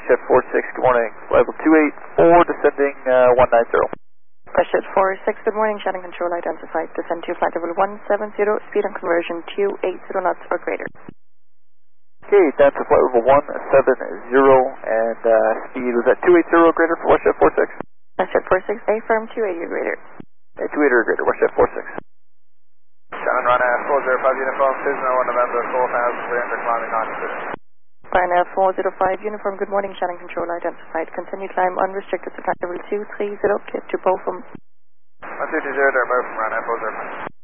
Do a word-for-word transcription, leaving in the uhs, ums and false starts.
WestJet four six, good morning. Level two eight four, descending uh, one nine zero. WestJet four six, good morning. Shannon control identified. Descend to flight level one seven zero, speed and conversion two eight zero knots or greater. Okay, down to flight level one seven zero, and uh, speed was at two eight zero greater for WestJet four six. WestJet four six, A firm two eighty or greater. Yeah, two eighty or greater, WestJet four six. Shannon Ryanair four zero five uniform, Cessna one November four thousand three hundred climbing nine zero. Ryanair four zero five uniform, good morning. Shannon control identified. Continue climb unrestricted to flight level two three zero, clear to Bochum. one two two zero, Bochum, Ryanair four zero five.